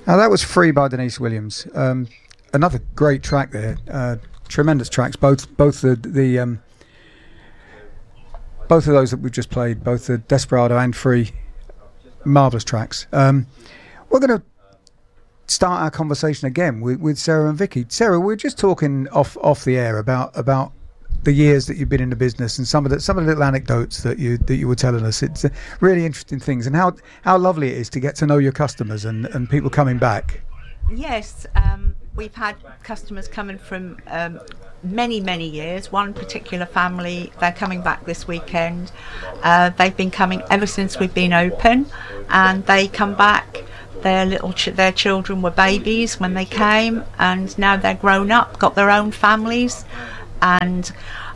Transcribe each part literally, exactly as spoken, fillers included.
Now that was Free by Denise Williams. Um, another great track there. Uh, tremendous tracks. Both both the the um, both of those that we've just played, both the Desperado and Free, marvellous tracks. Um, we're going to start our conversation again with, with Sarah and Vicky. Sarah, we we're just talking off off the air about about the years that you've been in the business and some of the some of the little anecdotes that you that you were telling us. It's uh, really interesting things, and how how lovely it is to get to know your customers and, and people coming back. Yes, um, we've had customers coming from um, many many years. One particular family, they're coming back this weekend. Uh, they've been coming ever since we've been open, and they come back. Their little ch- their children were babies when they came, and now they're grown up, got their own families. And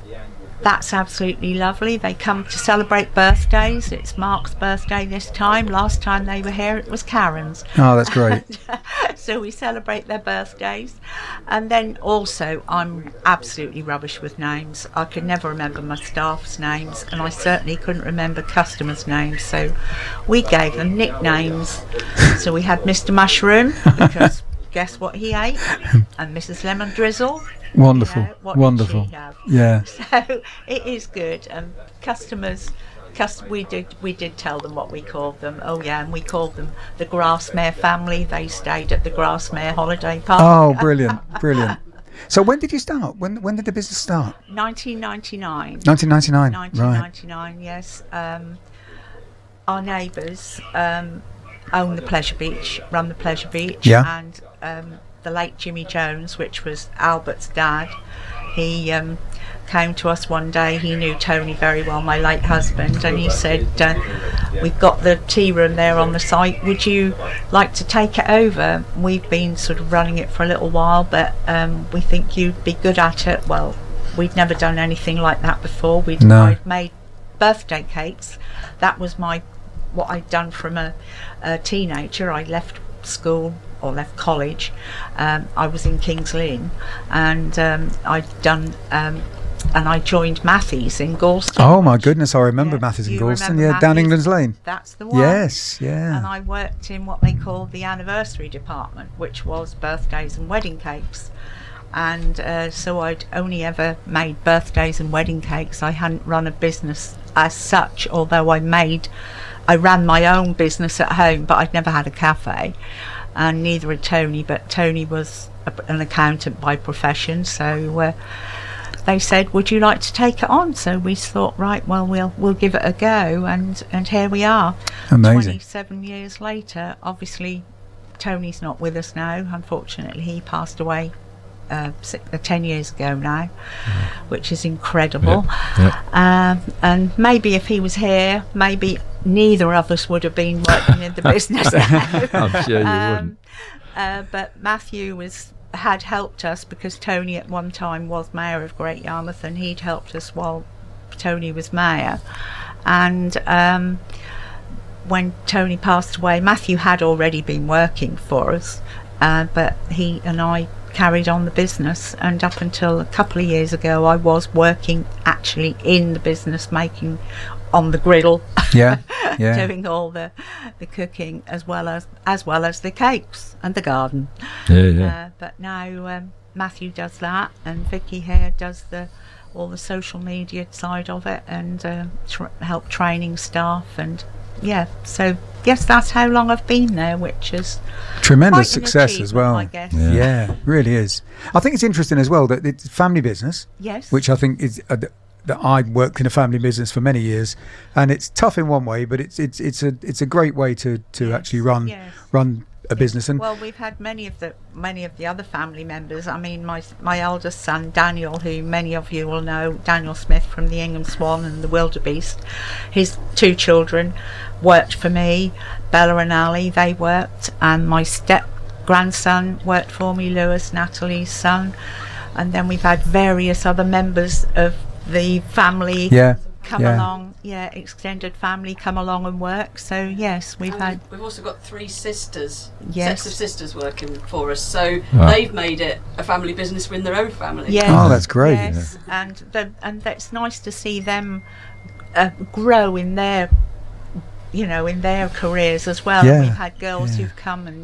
that's absolutely lovely. They come to celebrate birthdays. It's Mark's birthday this time. Last time they were here it was Karen's. Oh, that's great. So we celebrate their birthdays. And then also I'm absolutely rubbish with names. I could never remember my staff's names, and I certainly couldn't remember customers' names, so we gave them nicknames. So we had Mister Mushroom, because guess what he ate? And Missus Lemon Drizzle. Wonderful, You know, what wonderful. did she have? Yeah. So it is good. And customers, cust- we did we did tell them what we called them. Oh yeah, and we called them the Grassmere family. They stayed at the Grassmere Holiday Park. Oh, brilliant, brilliant. So when did you start? When when did the business start? nineteen ninety-nine. nineteen ninety-nine. nineteen ninety-nine. Right. Yes. Um, our neighbours um, own the Pleasure Beach, run the Pleasure Beach, Yeah. and um, the late Jimmy Jones, which was Albert's dad, he um, came to us one day. He knew Tony very well, my late husband, and he said, uh, we've got the tea room there on the site, would you like to take it over? We've been sort of running it for a little while, but um, we think you'd be good at it. Well, we'd never done anything like that before. We'd No. I'd made birthday cakes. That was my what I'd done from a, a teenager. I left school or left college. um, I was in Kings Lynn, and um, I'd done um, and I joined Matthews in Galston. Oh my goodness, I remember Yeah, Matthews and you Galston. remember Yeah, down Matthews? England's Lane. That's the one. Yes, yeah. And I worked in what they call the anniversary department, which was birthdays and wedding cakes. And uh, so I'd only ever made birthdays and wedding cakes. I hadn't run a business as such, although I made, I ran my own business at home, but I'd never had a cafe. And neither had Tony, but Tony was a, an accountant by profession. So uh, they said, would you like to take it on? So we thought, right, well, we'll we'll give it a go. And, and here we are. Amazing. twenty-seven years later. Obviously, Tony's not with us now. Unfortunately, he passed away Uh, six, uh, ten years ago now, mm. which is incredible. Yep. Yep. Um, and maybe if he was here, maybe neither of us would have been working in the business now. I'm sure you um, wouldn't. Uh, but Matthew was had helped us, because Tony at one time was mayor of Great Yarmouth, and he'd helped us while Tony was mayor. And um, when Tony passed away, Matthew had already been working for us, uh, but he and I carried on the business, and up until a couple of years ago I was working actually in the business, making on the griddle, Yeah, yeah. doing all the the cooking as well as as well as the cakes and the garden. Yeah, yeah. Uh, but now um, Matthew does that, and Vicky here does the all the social media side of it, and uh, tr- help training staff, and yeah. So yes, that's how long I've been there, which is Tremendous quite an success as well. I guess. Yeah. Yeah, really is. I think it's interesting as well that it's family business, Yes. which I think is uh, th- that I worked in a family business for many years, and it's tough in one way, but it's it's it's a it's a great way to to Yes, actually run yes. run a business. And Well, we've had many of the many of the other family members. I mean, my my eldest son Daniel, who many of you will know, Daniel Smith from the Ingham Swan and the Wildebeest. His two children worked for me, Bella and Ali. They worked, and my step grandson worked for me, Lewis, Natalie's son. And then we've had various other members of the family yeah, come yeah. along. Yeah, extended family come along and work. So yes, we've And had. we've also got three sisters, Yes. sets of sisters working for us. So Wow. they've made it a family business within their own family. Yes, Oh, that's great. Yes, and the, and that's nice to see them uh, grow in their, you know, in their careers as well. Yeah, We've had girls yeah. who've come and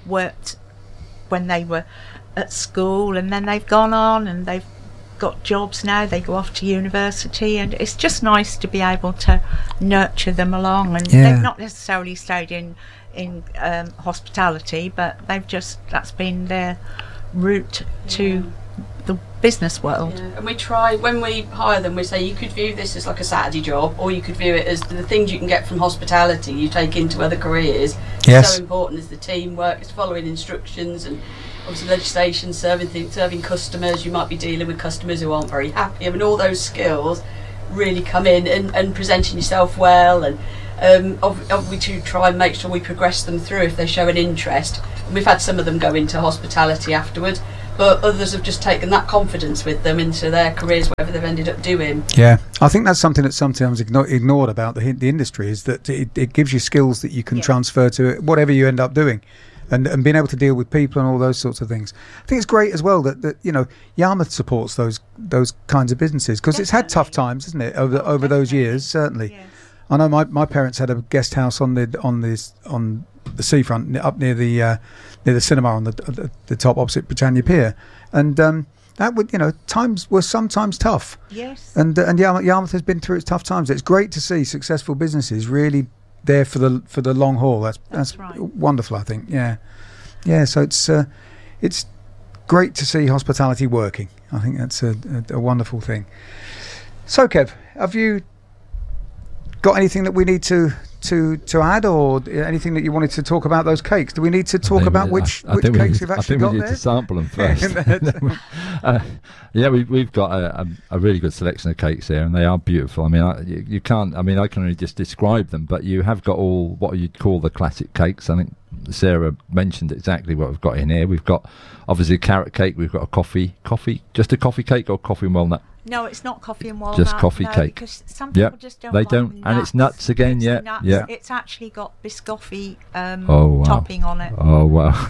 worked when they were at school, and then they've gone on and they've got jobs now, they go off to university, and it's just nice to be able to nurture them along. And Yeah. they've not necessarily stayed in in um, hospitality, but they've just, that's been their route to Yeah. the business world. Yeah. And we try, when we hire them, we say you could view this as like a Saturday job, or you could view it as the things you can get from hospitality you take into other careers. Yes. It's so important is the teamwork, it's following instructions, and obviously legislation, serving things, serving customers. You might be dealing with customers who aren't very happy. I mean, all those skills really come in, and, and presenting yourself well, and um, ob- ob- we do try and make sure we progress them through if they show an interest. And we've had some of them go into hospitality afterwards, but others have just taken that confidence with them into their careers, whatever they've ended up doing. Yeah, I think that's something that's sometimes igno- ignored about the the industry, is that it, it gives you skills that you can Yeah. transfer to whatever you end up doing, and and being able to deal with people and all those sorts of things. I think it's great as well that, that you know, Yarmouth supports those those kinds of businesses, because it's had tough Definitely. times, hasn't it, over Oh, over those definitely. years, certainly. Yes. I know my, my parents had a guest house on the on this on the seafront n- up near the uh, near the cinema on the, the the top opposite Britannia Pier, and um, that would, you know, times were sometimes tough, Yes. and uh, and Yarmouth, Yarmouth has been through its tough times. It's great to see successful businesses really there for the for the long haul. That's that's, That's right. wonderful, I think. Yeah, yeah. So it's uh, it's great to see hospitality working. I think that's a, a, a wonderful thing. So, Kev, have you got anything that we need to to to add, or anything that you wanted to talk about those cakes? Do we need to I talk think about we- which I- I which think we cakes need- you've I actually think got we need there? to sample them first. uh, yeah, we, we've got a, a, a really good selection of cakes here, and they are beautiful. I mean, I, you, you can't. I mean, I can only just describe them, but you have got all what you'd call the classic cakes. I think Sarah mentioned exactly what we've got in here. We've got obviously a carrot cake. We've got a coffee, coffee, just a coffee cake, or coffee and walnut. No, it's not coffee and walnut. Just coffee no, cake. Because some Yep, people just don't they like don't- the and it's nuts again, It's yeah, the nuts. yeah. It's actually got biscotti um, Oh, wow. topping on it. Oh wow!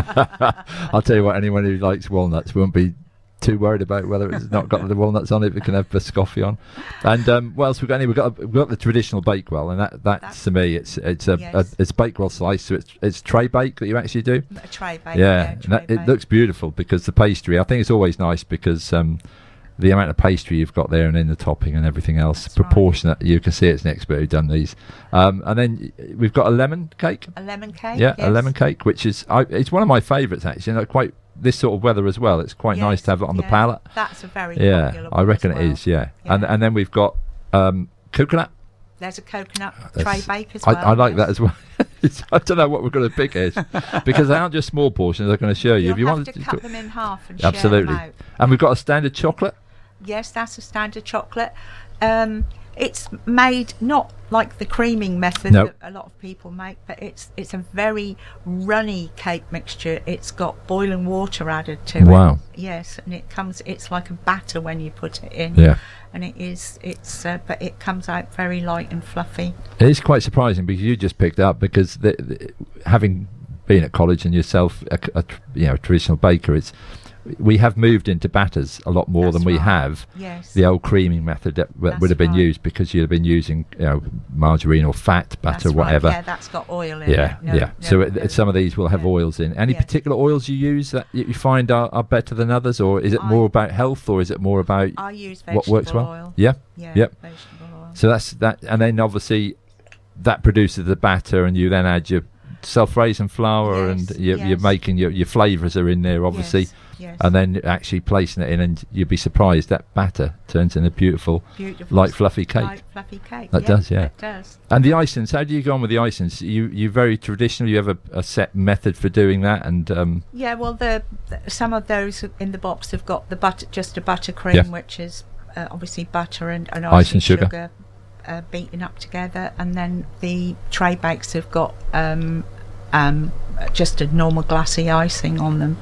I'll tell you what. Anyone who likes walnuts won't be too worried about whether it's not got the walnuts on it. We can have biscotti on. And um, what else we've got? Here? We've got we've got the traditional Bakewell, and that that That's- to me, it's it's a, Yes. a it's Bakewell slice. So it's it's tray bake that you actually do. A tray bake. Yeah, Yeah, and tray that, it bake. looks beautiful because the pastry. I think it's always nice because um, the amount of pastry you've got there, and then the topping and everything else, That's right. proportionate. You can see it's an expert who done these. Um, and then y- we've got a lemon cake. A lemon cake. Yeah, a yes. lemon cake, which is I, it's one of my favourites actually. You know, quite this sort of weather as well. It's quite nice Yes, to have it on the yeah. palate. That's a very Yeah, popular I one reckon as it well. is. Yeah, and Yeah. and then we've got um, coconut. There's a coconut tray That's- bake as I, well. I like that yes. as well. It's- I don't know what we're going to pick is because they aren't just small portions. I'm going to show you. You'll if you have want to cut them in half and absolutely. share them out. And we've got a standard chocolate. Yes, that's a standard chocolate. Um, it's made not like the creaming method No. that a lot of people make, but it's it's a very runny cake mixture. It's got boiling water added to Wow. it. Yes, and it comes. It's like a batter when you put it in. Yeah. And it is. It's. Uh, but it comes out very light and fluffy. It is quite surprising because you just picked up because the, the, having been at college and yourself, a, a tr- you know, a traditional baker, it's we have moved into batters a lot more That's than we right. have Yes. the old creaming method that w- That's would have been right. used because you'd have been using, you know, margarine or fat, butter, That's right. whatever. Yeah, that's got oil in Yeah, it. No, yeah. no, so it, no. some of these will have Yeah. oils in. Any Yeah. particular oils you use that y- you find are, are better than others, or is it I- more about health, or is it more about I use vegetable what works well? oil. Yeah. Yeah. Yep. Vegetable oil. So that's that, and then obviously that produces the batter, and you then add your self-raising flour, Yes, and you're, you're yes. making your your flavours are in there, obviously, Yes, yes. and then actually placing it in, and you'd be surprised that batter turns into a beautiful, Beautiful. light, fluffy cake. Light fluffy cake. That yeah, does, yeah. It does. And the icings, how do you go on with the icings? You you very traditional. You have a, a set method for doing that, and um, Yeah, well, the, the some of those in the box have got the butter, just a buttercream, Yeah. which is uh, obviously butter and, and Ice icing and sugar. uh, beaten up together, and then the tray bakes have got um, um, just a normal glassy icing on them.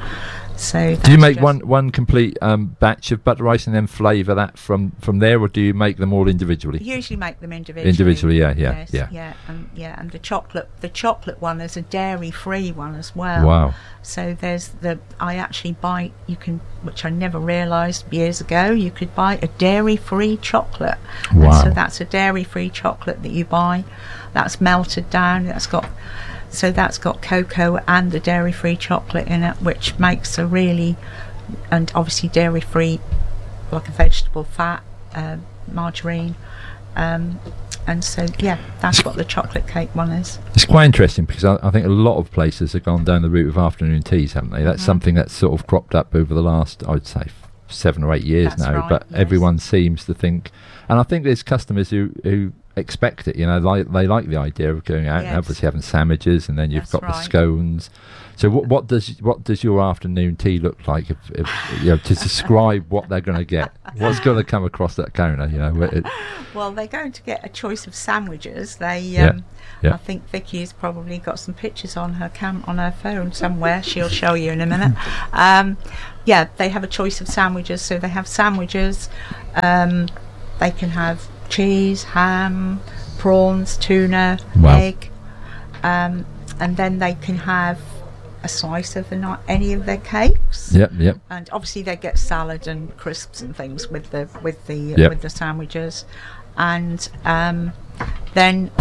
So do you that's make just- one one complete um, batch of butter ice and then flavour that from, from there, or do you make them all individually? Usually make them individually. Individually, yeah, yeah, yes, yeah. yeah, and yeah, and the chocolate, the chocolate one is a dairy-free one as well. Wow. So there's the I actually buy you can, which I never realised years ago, you could buy a dairy-free chocolate. And Wow. so that's a dairy-free chocolate that you buy. That's melted down. That's got so that's got cocoa and the dairy-free chocolate in it, which makes a really, and obviously dairy-free, like a vegetable fat, uh, margarine, um, and so yeah, that's what the chocolate cake one is. It's quite interesting because I, I think a lot of places have gone down the route of afternoon teas, haven't they? That's mm. something that's sort of cropped up over the last, I'd say, f- seven or eight years that's now. Right, but yes. everyone seems to think, and I think there's customers who, who expect it. You know, like they like the idea of going out yes. and obviously having sandwiches, and then you've that's got right. the scones. So what, what does what does your afternoon tea look like? If, if you know, to describe what they're going to get, what's going to come across that counter? You know, it, well, they're going to get a choice of sandwiches. They, um, yeah, yeah. I think Vicky's probably got some pictures on her cam on her phone somewhere. She'll show you in a minute. Um, yeah, they have a choice of sandwiches. So they have sandwiches. Um, they can have cheese, ham, prawns, tuna, wow. egg, um, and then they can have a slice of the, any of their cakes. Yep, yep. And obviously they get salad and crisps and things with the with the yep. with the sandwiches, and um, then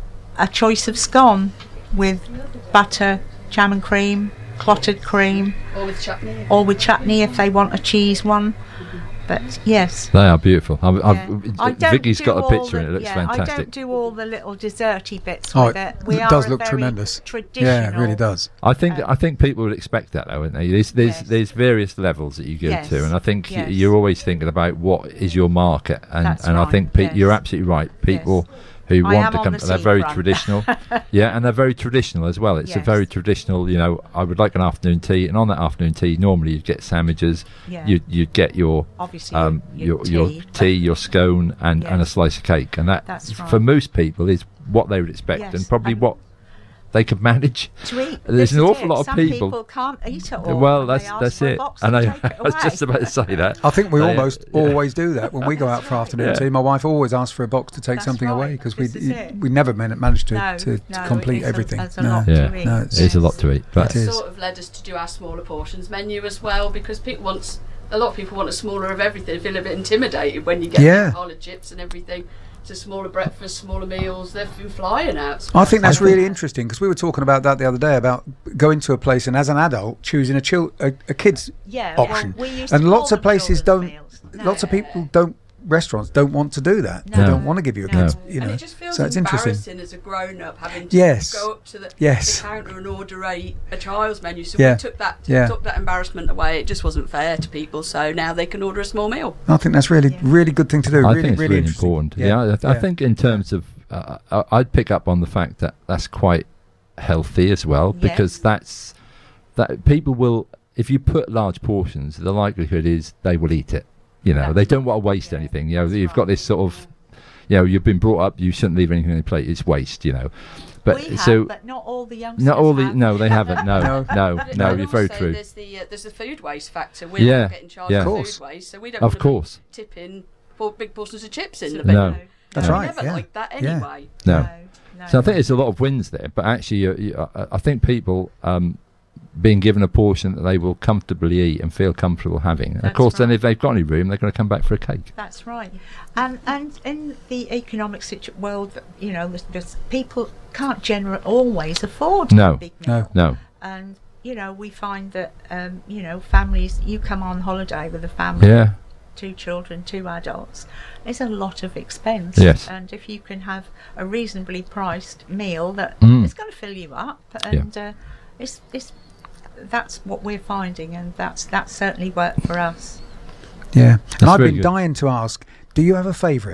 a choice of scone with butter, jam and cream, clotted cream, or with chutney, or with chutney if they want a cheese one. But yes, they are beautiful. I've, yeah. I've, I don't Vicky's do got a all picture the, and it looks yeah, fantastic. I don't do all the little desserty bits Oh, with it. it We it are does a look very tremendous. traditional. Yeah, it really does. I think Um, I think people would expect that, though, wouldn't they? There's there's, Yes. there's various levels that you go Yes. to, and I think Yes. y- you're always thinking about what is your market, and That's and I right, think pe- yes. you're absolutely right. People who I want am to on come, the they're very seafront. traditional, yeah, and they're very traditional as well. It's a Yes. very traditional. You know, I would like an afternoon tea, and on that afternoon tea, normally you'd get sandwiches, Yeah. you you'd get your Obviously, um, your, your tea. your tea, your scone, and, and a Yes. slice of cake, and that That's for right. most people is what they would expect, Yes, and probably and what they could manage. To eat. There's This an is awful it. lot of Some people- people can't eat it all. Well, and that's they ask that's for a it. box And to I, take it I was just away. about to say that. I think we They- almost yeah. always do that when we go out for afternoon Yeah. tea. My wife always asks for a box to take That's something right. away because we This is it. we never man- managed to, No, to, to no, complete it's a- everything. it's a no. lot Yeah. to eat. No, it's- It is a lot to eat, but It is. sort of led us to do our smaller portions menu as well, because people want a lot of people want a smaller of everything. Feel a bit intimidated when you get Yeah. the pile of chips and everything. To smaller breakfast, smaller meals. They've been flying out. I think that's I think- really interesting because we were talking about that the other day about going to a place and as an adult choosing a chil- a, a kid's Yeah, option. well, we used and to lots call of places them don't. children's meals. Lots No. of people don't. Restaurants don't want to do that. They No. don't want to give you a No. kid's. You know, and it just feels so it's interesting. embarrassing as a grown-up having to Yes. go up to the, Yes. the counter and order a, a child's menu. So Yeah. we took that Yeah. took that embarrassment away. It just wasn't fair to people. So now they can order a small meal. I think that's really, Yeah. really good thing to do. I really, think it's really, really interesting. important. Yeah, I, th- I Yeah. think in terms of, uh, I- I'd pick up on the fact that that's quite healthy as well, because Yes. that's that people will, if you put large portions, the likelihood is they will eat it. You know, Yeah. they don't want to waste Yeah. anything. You know, That's you've got right. this sort of, you know, you've been brought up, you shouldn't leave anything on your plate. It's waste. You know, but we have, so. but not all the youngsters Not all the have. no, they haven't. No, No. no, But no. and You're very also true. There's the uh, there's the food waste factor. We're Yeah, not getting charged yeah. for Of course. food waste, so we don't Of want to course. be tipping four big portions of chips in the No. bin. No. That's we right, Never yeah. like that Yeah. anyway. No. no. So I think there's a lot of wins there, but actually, you, you, I, I think people um, being given a portion that they will comfortably eat and feel comfortable having. Of That's course, then right. if they've got any room, they're going to come back for a cake. That's right, and and in the economic situ- world, you know, there's, there's people can't generally always afford No. a big meal. No. No, And you know, we find that um, you know, families. You come on holiday with a family, yeah, two children, two adults. It's a lot of expense. Yes. And if you can have a reasonably priced meal that Mm. is going to fill you up, and uh, it's it's that's what we're finding, and that's that's certainly worked for us. Yeah. And I've very been good. dying to ask, do you have a favourite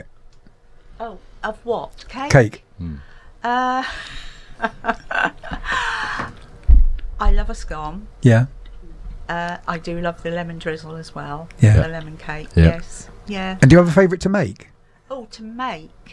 Oh, of what cake? cake? Uh, I love a scone. Yeah. Uh, I do love the lemon drizzle as well. Yeah. The lemon cake. Yeah. Yes. Yeah. And do you have a favourite to make? Oh, to make.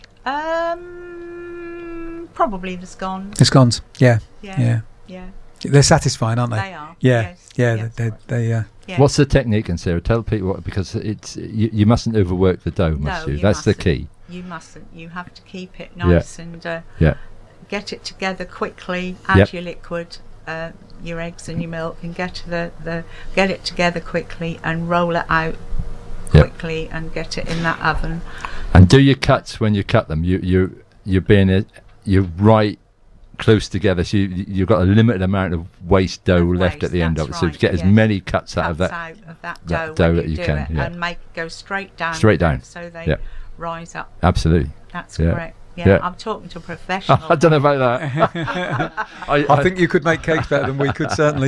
Um, probably the scone. The scones. Yeah. Yeah. Yeah. Yeah. They're satisfying, aren't they? They are. Yeah. Yes. Yeah. Yes. They. They. they uh, Yeah. What's the technique, and Sarah? Tell people what, because it's you, you mustn't overwork the dough, must No, you? you That's the mustn't. key. You mustn't. You have to keep it nice and uh, Yeah, get it together quickly. Add Yep. your liquid, uh, your eggs and your milk, and get the, the get it together quickly and roll it out Yep. quickly and get it in that oven. and do your cuts when you cut them. You you you're being a, you're right close together, so you, you've got a limited amount of waste dough Of left waste, at the end that's of it. So right, to get as yes. many cuts out of Cuts that, out of that that dough, dough when that you, you do can, it, yeah. and make it go straight down. Straight down. So they Yeah. rise up. absolutely. That's Yeah. correct. Yeah, Yeah. I'm talking to a professional. I don't know about that. I, I think you could make cakes better than we could, certainly.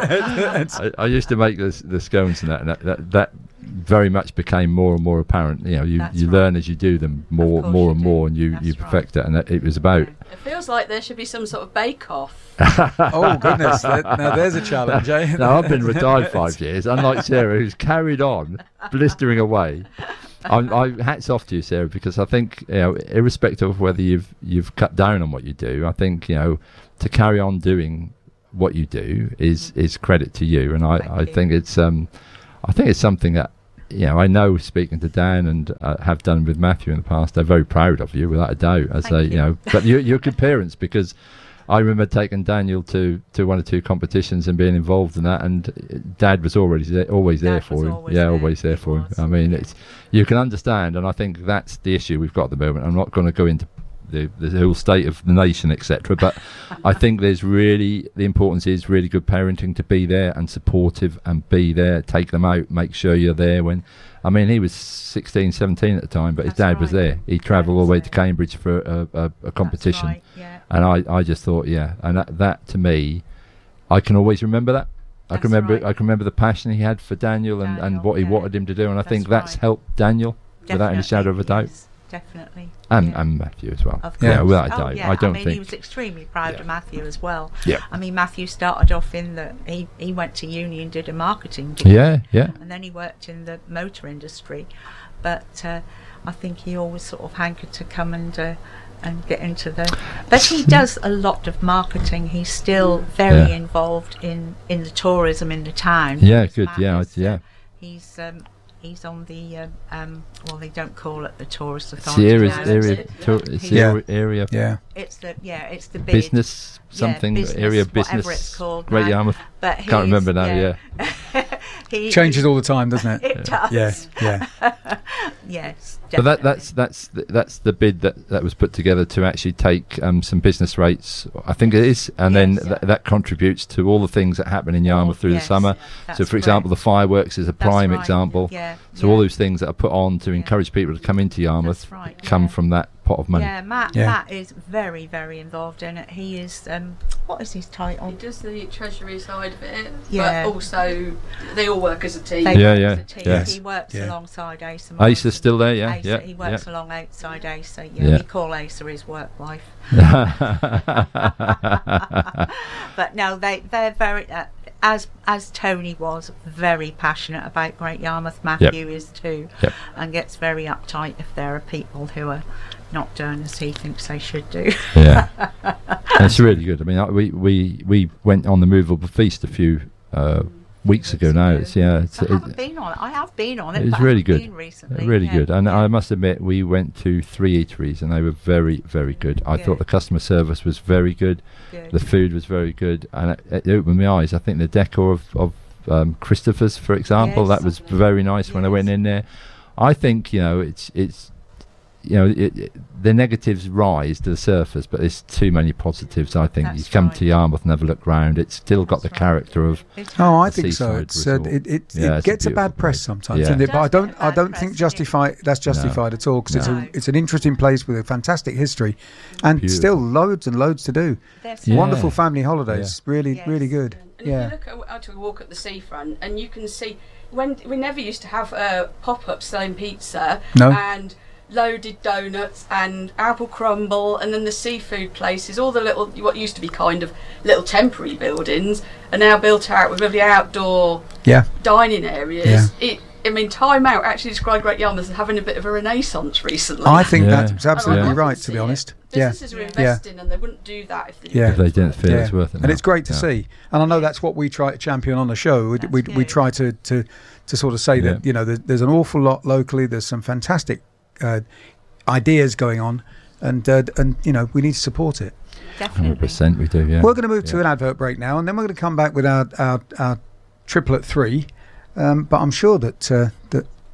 I, I used to make the the scones and that, and that, that, that very much became more and more apparent. You know, you, That's you right. learn as you do them more, course more you and do. more, and you, That's you right. perfect it. And that it was about. It feels like there should be some sort of bake-off. Oh, goodness. That, now, there's a challenge, eh? Now I've been retired five years, unlike Sarah, who's carried on blistering away. I'm, I hats off to you, Sarah, because I think, you know, irrespective of whether you've you've cut down on what you do, I think, you know, to carry on doing what you do is is credit to you, and I, Thank I you. think it's um I think it's something that, you know, I know, speaking to Dan and uh, have done with Matthew in the past, they're very proud of you, without a doubt. As Thank they, you. you know, but you're, you're good parents, because I remember taking Daniel to, to one or two competitions and being involved in that, and uh, Dad was already there, always there Dad for was him. always yeah, there. always there He for him. was, I mean, yeah. it's you can understand, and I think that's the issue we've got at the moment. I'm not going to go into the, the whole state of the nation, et cetera. But I think there's really, the importance is really good parenting, to be there and supportive and be there, take them out, make sure you're there when. I mean, he was sixteen, seventeen at the time, but his That's dad was right. there. He travelled all the way to That's right. Cambridge for a, a, a competition. That's right, yeah. And I, I just thought, yeah, and that, that to me, I can always remember that. I That's can remember, right. I can remember the passion he had for Daniel and, and Daniel, what he yeah. wanted him to do, and I That's think that's right. helped Daniel without any shadow of a doubt, Yes, definitely. and yeah. and Matthew as well. Of Yeah, course. without a Oh, doubt. yeah. I don't mean, think. he was extremely proud Yeah. of Matthew as well. Yeah. I mean, Matthew started off in the he he went to uni and did a marketing degree, Yeah, yeah, and then he worked in the motor industry, but uh, I think he always sort of hankered to come and uh, and get into the. But he does a lot of marketing. He's still very Yeah. involved in in the tourism in the town. Yeah, Because good, Matt yeah, is, I- yeah. uh, he's um, he's on the um, um, well, they don't call it the tourist it's authority. the area, now, area, is it? tour, it's the Yeah. area, area Yeah. It's the yeah, it's the bid. business Yeah, something business, area of business. whatever it's called Great now. Yarmouth. But Can't he's- remember now. Yeah, he, Changes all the time, doesn't it? It does. Yeah, yeah. Yes. but that Definitely. that's that's the, that's the bid that, that was put together to actually take um, some business rates. I think it is, and then Yes. th- that contributes to all the things that happen in Yarmouth through yes, the summer. that's So, for example, correct. the fireworks is a That's prime right. example. Yeah. So yeah. all those things that are put on to encourage people to come into Yarmouth That's right, come yeah. from that pot of money. Yeah, Matt. Yeah. Matt is very, very involved in it. He is. Um, what is his title? He does the treasury side of it, Yeah. but also they all work as a team. They Yeah, work yeah, as a team. yes. He works Yeah. alongside Asa. Ace is Morrison. still there, yeah, Asa, yeah, he works yeah. alongside Asa. Yeah, Yeah. we call Asa his work wife. But no, they they're very uh, as as Tony was very passionate about Great Yarmouth. Matthew is too, Yep. and gets very uptight if there are people who are not doing as he thinks they should do. Yeah, and it's really good. I mean, I- we we we went on the movable feast a few uh, weeks ago now. It's yeah, it's, I it, haven't been on it. I have been on it. it's but I really haven't good. been recently. really yeah, good. And yeah. I must admit, we went to three eateries and they were very very good. I Good. thought the customer service was very good. Good. The food was very good, and it, it opened my eyes. I think the decor of of um, Christopher's, for example, Yes. that was very nice when I went Yes. in there. I think, you know, it's it's you know it, it, the negatives rise to the surface, but there's too many positives. I think That's you come right. to Yarmouth and have a look round. It's still got That's the right. character of It Oh, I has. think so. Seaside It's uh, resort. it it, Yeah, it it's a gets a bad beautiful press place. sometimes, Yeah. doesn't it? It But I does don't get I bad don't press, think yeah. justify that's justified at all, because it's No. a it's an interesting place with a fantastic history, and Beautiful. still loads and loads to do. That's Yeah. Wonderful family holidays, really Yes. really good. And Yeah. if you look at, out to a walk at the seafront, and you can see when we never used to have uh, pop-up selling pizza No. and loaded donuts and apple crumble, and then the seafood places, all the little what used to be kind of little temporary buildings are now built out with lovely outdoor Yeah. dining areas. It, I mean, Time Out actually described Great Yarmouth as having a bit of a renaissance recently. I think Yeah. that's absolutely Yeah. right, to be honest. Yeah. Businesses are Yeah. investing, and they wouldn't do that if they Yeah. if they didn't feel Yeah. it's worth it. And now. it's great to Yeah. see. And I know that's what we try to champion on the show. We That's we, we good. try to, to to sort of say Yeah. that, you know, there's, there's an awful lot locally. There's some fantastic uh, ideas going on, and uh, and you know, we need to support it. one hundred definitely. percent we do. Yeah. We're going to move to Yeah. an advert break now, and then we're going to come back with our our, our triplet three. Um, but I'm sure that uh, that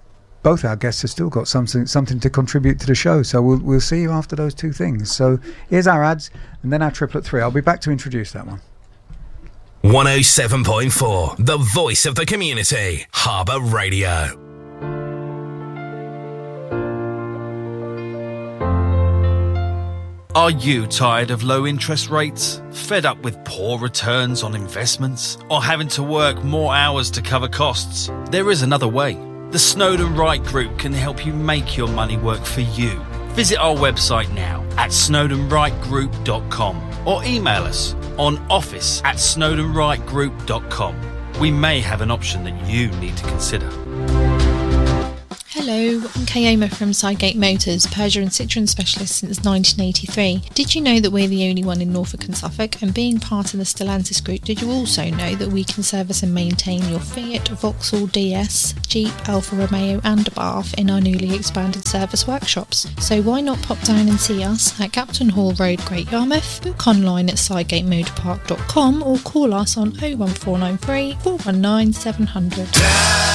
both our guests have still got something something to contribute to the show. So we'll we'll see you after those two things. So here's our ads and then our triplet three. I'll be back to introduce that one. one oh seven point four, the voice of the community, Harbour Radio. Are you tired of low interest rates, fed up with poor returns on investments, or having to work more hours to cover costs? There is another way. The Snowden Wright Group can help you make your money work for you. Visit our website now at snowden wright group dot com or email us on office at snowden wright group dot com. We may have an option that you need to consider. Hello, I'm Kayoma from Sidegate Motors, Peugeot and Citroen specialist since nineteen eighty-three. Did you know that we're the only one in Norfolk and Suffolk? And being part of the Stellantis group, did you also know that we can service and maintain your Fiat, Vauxhall D S, Jeep, Alfa Romeo and Abarth in our newly expanded service workshops? So why not pop down and see us at Captain Hall Road, Great Yarmouth, book online at sidegate motor park dot com or call us on oh one four nine three, four one nine, seven hundred.